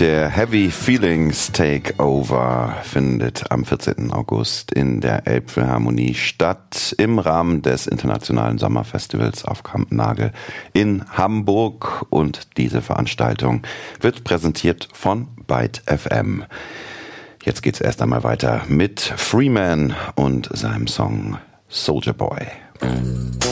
Der Heavy Feelings Takeover findet am 14. August in der Elbphilharmonie statt im Rahmen des Internationalen Sommerfestivals auf Kampnagel in Hamburg, und diese Veranstaltung wird präsentiert von Byte FM. Jetzt geht's erst einmal weiter mit Freeman und seinem Song Soldier Boy.